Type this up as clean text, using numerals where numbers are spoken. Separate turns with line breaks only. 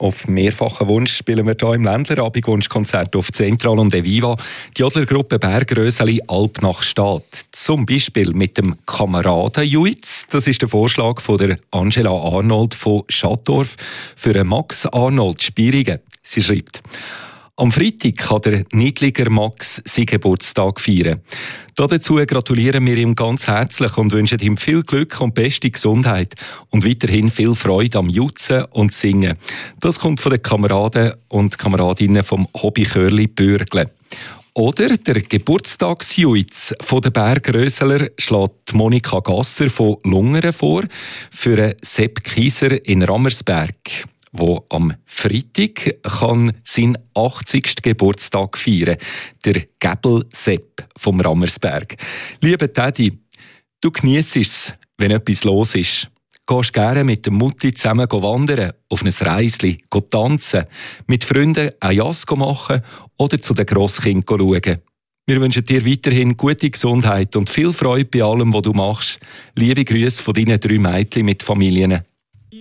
Auf mehrfachen Wunsch spielen wir hier im Ländlerabend Wunschkonzert auf Zentral und Eviva die Jodlergruppe Bergröseli Alp nach Stadt. Zum Beispiel mit dem Kameraden-Juiz. Das ist der Vorschlag von der Angela Arnold von Schattdorf für Max Arnold Spierigen. Sie schreibt: Am Freitag kann der niedliger Max seinen Geburtstag feiern. Dazu gratulieren wir ihm ganz herzlich und wünschen ihm viel Glück und beste Gesundheit und weiterhin viel Freude am Jutzen und Singen. Das kommt von den Kameraden und Kameradinnen vom Hobbychörli Bürgle. Oder der Geburtstagsjuiz von der Bergröseler schlägt Monika Gasser von Lungern vor für Sepp Kieser in Rammersberg, wo am Freitag kann seinen 80. Geburtstag feiern, der Gäbel Sepp vom Rammersberg. Lieber Teddy, du geniessest es, wenn etwas los ist. Gehst gerne mit der Mutti zusammen wandern, auf ein Reisli, tanzen, mit Freunden ein Jas machen oder zu den Grosskindern schauen. Wir wünschen dir weiterhin gute Gesundheit und viel Freude bei allem, was du machst. Liebe Grüße von deinen 3 Mädchen mit Familien.